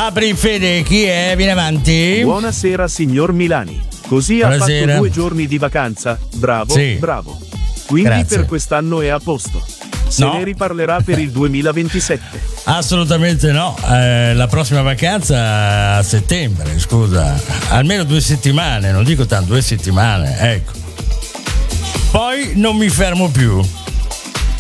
Apri Fede, chi è? Vieni avanti. Buonasera signor Milani. Così Buonasera. ha fatto 2 giorni di vacanza. Bravo, Sì. bravo. Quindi Grazie. per quest'anno è a posto. Se No. ne riparlerà per il 2027. Assolutamente no. La prossima vacanza a settembre, scusa. Almeno 2 settimane, non dico tanto, 2 settimane, ecco. Poi non mi fermo più.